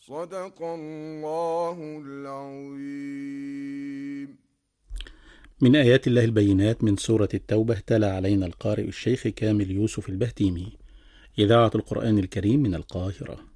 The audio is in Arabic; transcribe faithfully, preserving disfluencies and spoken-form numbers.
صدق الله العظيم. من آيات الله البينات من سورة التوبة، تلا علينا القارئ الشيخ كامل يوسف البهتيمي، إذاعة القرآن الكريم من القاهرة.